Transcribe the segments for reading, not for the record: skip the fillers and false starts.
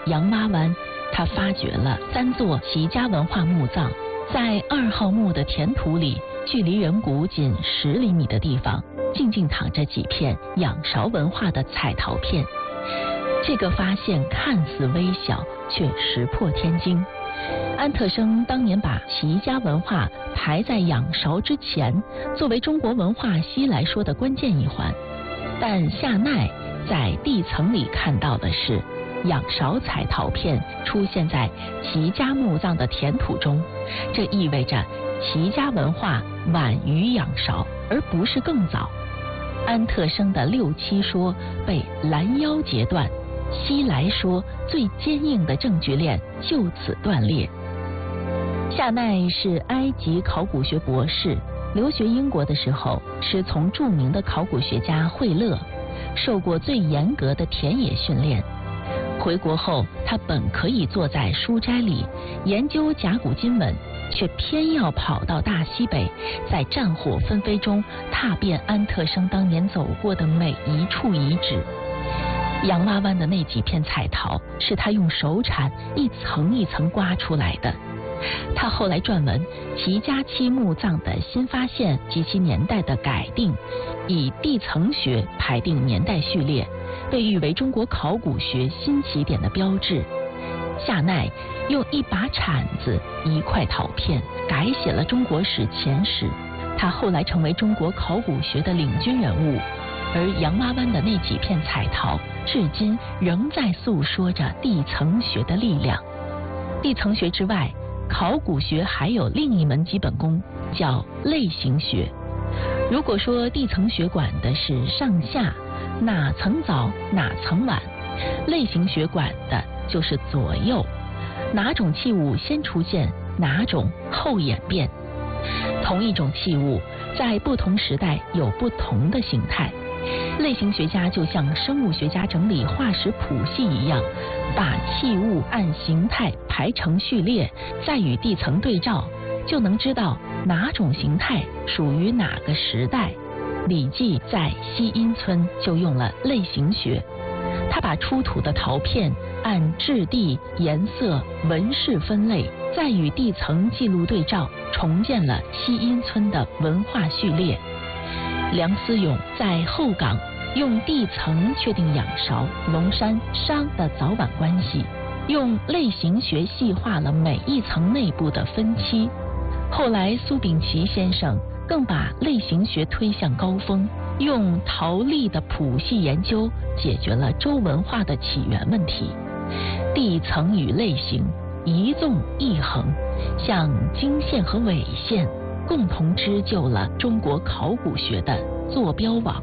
杨洼湾，他发掘了3座齐家文化墓葬，在2号墓的填土里，距离人骨仅10厘米的地方，静静躺着几片仰韶文化的彩陶片。这个发现看似微小，却石破天惊。安特生当年把齐家文化排在仰韶之前，作为中国文化西来说的关键一环。但夏奈在地层里看到的是仰韶彩陶片出现在齐家墓葬的填土中，这意味着齐家文化晚于仰韶，而不是更早。安特生的6七说被拦腰截断，西来说最坚硬的证据链就此断裂。夏奈是埃及考古学博士，留学英国的时候师从著名的考古学家惠勒，受过最严格的田野训练。回国后，他本可以坐在书斋里研究甲骨金文，却偏要跑到大西北，在战火纷飞中踏遍安特生当年走过的每一处遗址。杨洼湾的那几片彩陶是他用手铲一层一层刮出来的。他后来撰文《齐家期墓葬的新发现及其年代的改定》，以地层学排定年代序列，被誉为中国考古学新起点的标志。夏奈用一把铲子、一块陶片改写了中国史前史，他后来成为中国考古学的领军人物。而杨洼湾的那几片彩陶，至今仍在诉说着地层学的力量。地层学之外，考古学还有另一门基本功，叫类型学。如果说地层学管的是上下，哪层早哪层晚，类型学管的就是左右，哪种器物先出现，哪种后演变。同一种器物在不同时代有不同的形态，类型学家就像生物学家整理化石谱系一样，把器物按形态排成序列，再与地层对照，就能知道哪种形态属于哪个时代。李济在西阴村就用了类型学，他把出土的陶片按质地、颜色、纹饰分类，再与地层记录对照，重建了西阴村的文化序列。梁思永在后岗用地层确定仰韶、龙山、商的早晚关系，用类型学细化了每一层内部的分期。后来苏秉琦先生更把类型学推向高峰，用陶粒的谱系研究解决了周文化的起源问题。地层与类型一纵一横，像经线和纬线，共同织就了中国考古学的坐标网。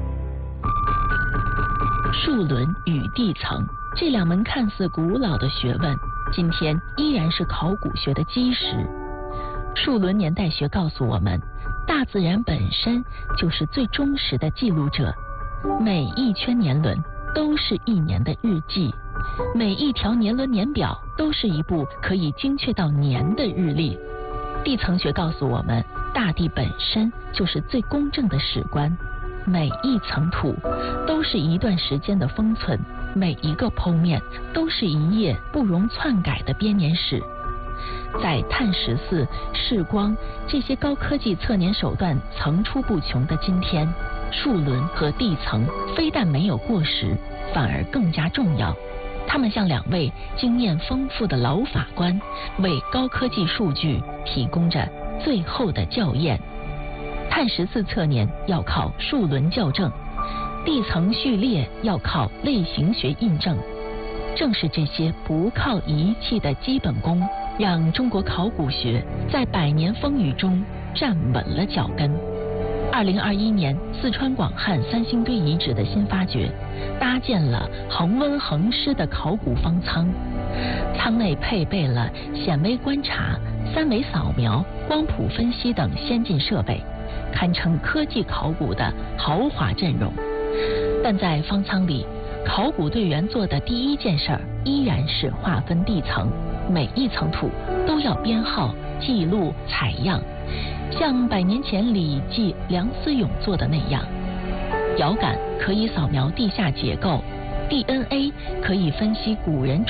树轮与地层这2门看似古老的学问，今天依然是考古学的基石。树轮年代学告诉我们，大自然本身就是最忠实的记录者，每一圈年轮都是一年的日记，每一条年轮年表都是一部可以精确到年的日历。地层学告诉我们，大地本身就是最公正的史官，每一层土都是一段时间的封存，每一个剖面都是一页不容篡改的编年史。在碳14、视光这些高科技测年手段层出不穷的今天，树轮和地层非但没有过时，反而更加重要。他们像2位经验丰富的老法官，为高科技数据提供着最后的校验。碳14测年要靠树轮校正，地层序列要靠类型学印证。正是这些不靠仪器的基本功，让中国考古学在100年风雨中站稳了脚跟。2021年，四川广汉3星堆遗址的新发掘，搭建了恒温恒湿的考古方舱，舱内配备了显微观察、3维扫描、光谱分析等先进设备，堪称科技考古的豪华阵容。但在方舱里，考古队员做的第一件事儿依然是划分地层，每一层土都要编号、记录、采样，像100年前李济、梁思永做的那样。遥感可以扫描地下结构，DNA 可以分析古人